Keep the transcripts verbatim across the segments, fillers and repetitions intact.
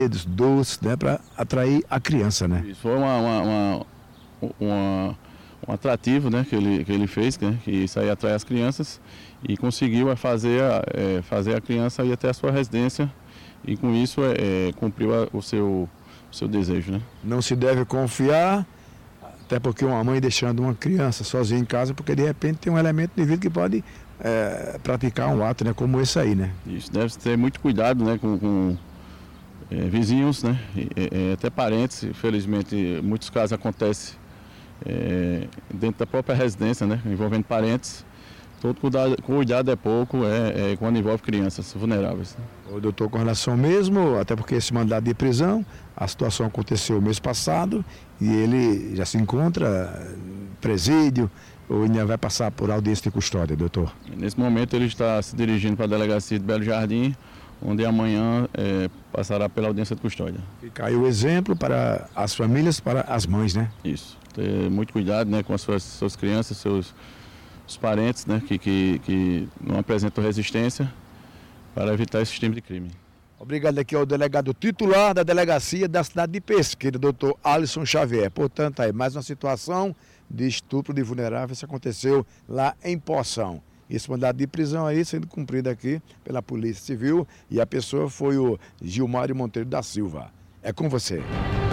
doces, né, para atrair a criança, né? Isso foi uma, uma, uma, uma, um atrativo, né, que ele, que ele fez, né, que isso aí atrai as crianças e conseguiu fazer, é, fazer a criança ir até a sua residência e com isso é, cumpriu a, o, seu, o seu desejo, né? Não se deve confiar, até porque uma mãe deixando uma criança sozinha em casa, porque de repente tem um elemento de vida que pode é, praticar um ato, né, como esse aí, né? Isso, deve ter muito cuidado, né, com, com é, vizinhos, né, e, é, até parentes. Infelizmente, muitos casos acontecem é, dentro da própria residência, né, envolvendo parentes. Todo cuidado, cuidado é pouco é, é, quando envolve crianças vulneráveis. O doutor, com relação mesmo, até porque esse mandado de prisão, a situação aconteceu mês passado e ele já se encontra em presídio ou ainda vai passar por audiência de custódia, doutor? Nesse momento ele está se dirigindo para a delegacia de Belo Jardim, onde amanhã é, passará pela audiência de custódia. Fica aí o exemplo para as famílias, para as mães, né? Isso, ter muito cuidado, né, com as suas, suas crianças, seus os parentes, né, que, que, que não apresentam resistência, para evitar esse tipo de crime. Obrigado aqui ao delegado titular da delegacia da cidade de Pesqueira, doutor Alisson Xavier. Portanto, aí mais uma situação de estupro de vulneráveis que aconteceu lá em Poção. Esse mandado de prisão aí sendo cumprido aqui pela Polícia Civil e a pessoa foi o Gilmário Monteiro da Silva. É com você.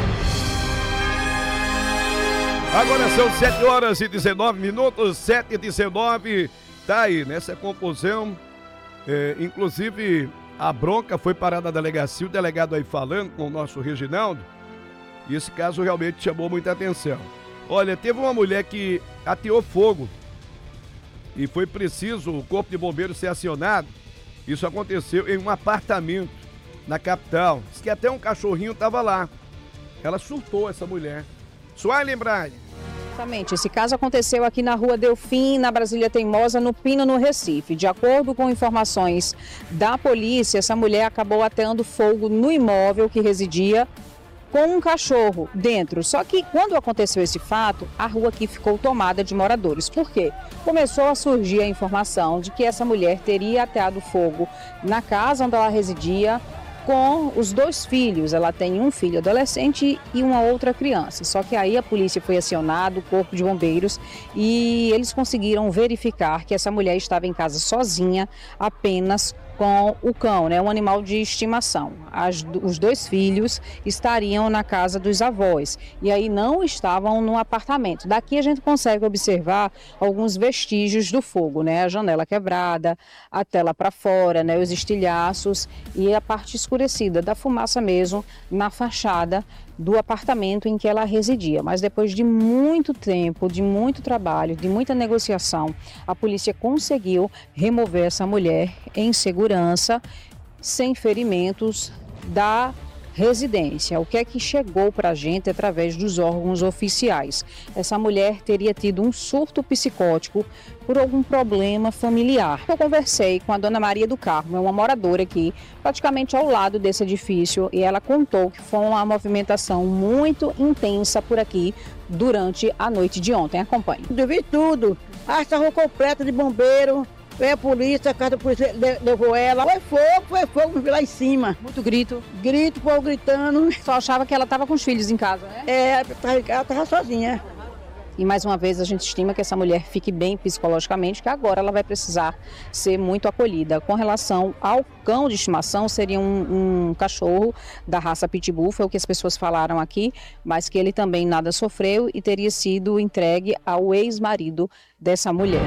Agora são sete horas e dezenove minutos, sete e dezenove, tá aí, nessa confusão, é, inclusive a bronca foi parada na delegacia, o delegado aí falando com o nosso Reginaldo, e esse caso realmente chamou muita atenção. Olha, teve uma mulher que ateou fogo e foi preciso o corpo de bombeiros ser acionado, isso aconteceu em um apartamento na capital, diz que até um cachorrinho estava lá, ela surtou essa mulher. Suelen Braille. Exatamente. Esse caso aconteceu aqui na Rua Delfim, na Brasília Teimosa, no Pino, no Recife. De acordo com informações da polícia, essa mulher acabou ateando fogo no imóvel que residia com um cachorro dentro. Só que quando aconteceu esse fato, a rua aqui ficou tomada de moradores. Por quê? Começou a surgir a informação de que essa mulher teria ateado fogo na casa onde ela residia, com os dois filhos. Ela tem um filho adolescente e uma outra criança. Só que aí a polícia foi acionada, o corpo de bombeiros, e eles conseguiram verificar que essa mulher estava em casa sozinha, apenas com o cão, né, um animal de estimação. As, os dois filhos estariam na casa dos avós e aí não estavam no apartamento. Daqui a gente consegue observar alguns vestígios do fogo, né, a janela quebrada, a tela para fora, né, os estilhaços e a parte escurecida da fumaça mesmo na fachada do apartamento em que ela residia. Mas depois de muito tempo, de muito trabalho, de muita negociação, a polícia conseguiu remover essa mulher em segurança, sem ferimentos, da residência. O que é que chegou para a gente através dos órgãos oficiais? Essa mulher teria tido um surto psicótico por algum problema familiar. Eu conversei com a dona Maria do Carmo, é uma moradora aqui, praticamente ao lado desse edifício, e ela contou que foi uma movimentação muito intensa por aqui durante a noite de ontem. Acompanhe. Eu vi tudo, a estação completa de bombeiro. Veio a polícia, a casa da polícia levou ela. Foi fogo, foi fogo lá em cima. Muito grito. Grito, povo gritando. Só achava que ela estava com os filhos em casa, né? É, ela estava sozinha. E mais uma vez a gente estima que essa mulher fique bem psicologicamente, que agora ela vai precisar ser muito acolhida. Com relação ao cão de estimação, seria um, um cachorro da raça Pitbull, foi o que as pessoas falaram aqui, mas que ele também nada sofreu e teria sido entregue ao ex-marido dessa mulher.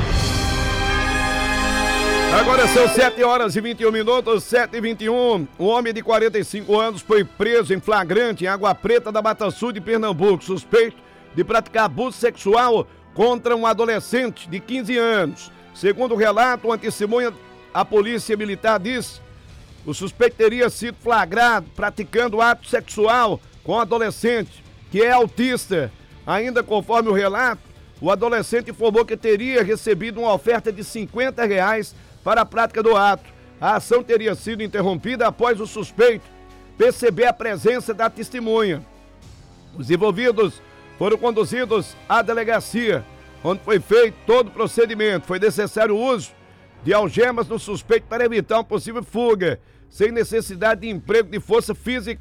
Agora são sete horas e vinte e um minutos, sete e vinte e um. Um homem de quarenta e cinco anos foi preso em flagrante em Água Preta da Mata Sul de Pernambuco, suspeito de praticar abuso sexual contra um adolescente de quinze anos. Segundo o relato, uma testemunha, a polícia militar diz, o suspeito teria sido flagrado praticando ato sexual com o adolescente, que é autista. Ainda conforme o relato, o adolescente informou que teria recebido uma oferta de cinquenta reais para a prática do ato. A ação teria sido interrompida após o suspeito perceber a presença da testemunha. Os envolvidos foram conduzidos à delegacia, onde foi feito todo o procedimento. Foi necessário o uso de algemas no suspeito para evitar uma possível fuga, sem necessidade de emprego de força física.